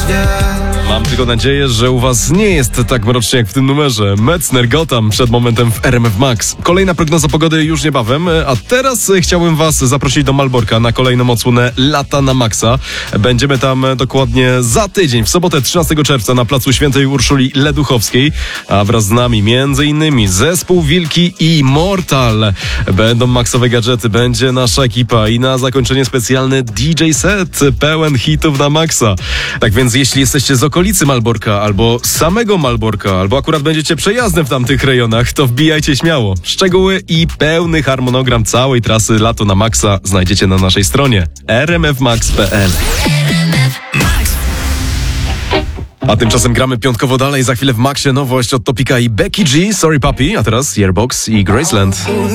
Mam tylko nadzieję, że u was nie jest tak mrocznie jak w tym numerze. Metzner Gotham przed momentem w RMF Max. Kolejna prognoza pogody już niebawem, a teraz chciałbym was zaprosić do Malborka na kolejną odsłonę Lata na Maxa. Będziemy tam dokładnie za tydzień, w sobotę 13 czerwca na placu Świętej Urszuli Leduchowskiej, a wraz z nami m.in. zespół Wilki i Mortal. Będą maksowe gadżety, będzie nasza ekipa i na zakończenie specjalny DJ set pełen hitów na maksa. Tak więc jeśli jesteście z okolicy Malborka, albo samego Malborka, albo akurat będziecie przejazdem w tamtych rejonach, to wbijajcie śmiało. Szczegóły i pełny harmonogram całej trasy Lato na Maxa znajdziecie na naszej stronie rmfmax.pl. A tymczasem gramy piątkowo dalej. Za chwilę w Maxie nowość od Topika i Becky G, Sorry Papi, a teraz Yearbox i Graceland.